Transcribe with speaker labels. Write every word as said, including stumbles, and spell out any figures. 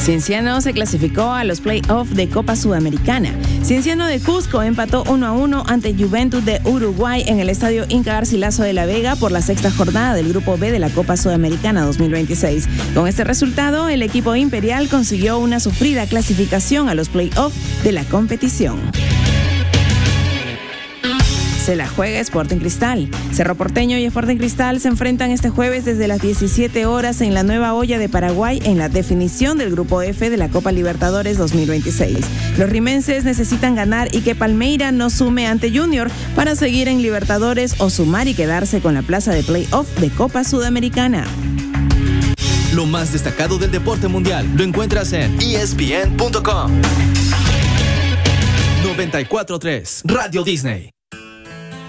Speaker 1: Cienciano se clasificó a los playoffs de Copa Sudamericana. Cienciano de Cusco empató uno a uno ante Juventud de Uruguay en el estadio Inca Garcilaso de La Vega por la sexta jornada del Grupo B de la Copa Sudamericana dos mil veintiséis. Con este resultado, el equipo imperial consiguió una sufrida clasificación a los playoffs de la competición. Se la juega Sporting Cristal. Cerro Porteño y Sporting Cristal se enfrentan este jueves desde las diecisiete horas en la Nueva Olla de Paraguay en la definición del Grupo F de la Copa Libertadores dos mil veintiséis. Los rimenses necesitan ganar y que Palmeira no sume ante Junior para seguir en Libertadores o sumar y quedarse con la plaza de playoff de Copa Sudamericana.
Speaker 2: Lo más destacado del deporte mundial lo encuentras en E S P N punto com. noventa y cuatro punto tres Radio Disney.